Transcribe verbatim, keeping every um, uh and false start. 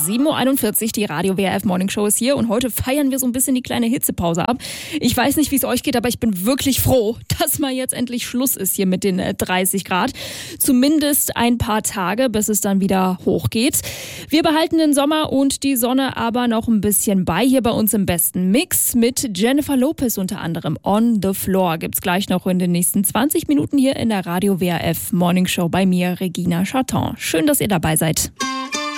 sieben Uhr einundvierzig, die Radio W R F Morning Show ist hier und heute feiern wir so ein bisschen die kleine Hitzepause ab. Ich weiß nicht, wie es euch geht, aber ich bin wirklich froh, dass mal jetzt endlich Schluss ist hier mit den dreißig Grad. Zumindest ein paar Tage, bis es dann wieder hochgeht. Wir behalten den Sommer und die Sonne aber noch ein bisschen bei, hier bei uns im besten Mix mit Jennifer Lopez unter anderem. On the Floor gibt's gleich noch in den nächsten zwanzig Minuten hier in der Radio W R F Morning Show bei mir, Regina Charton. Schön, dass ihr dabei seid.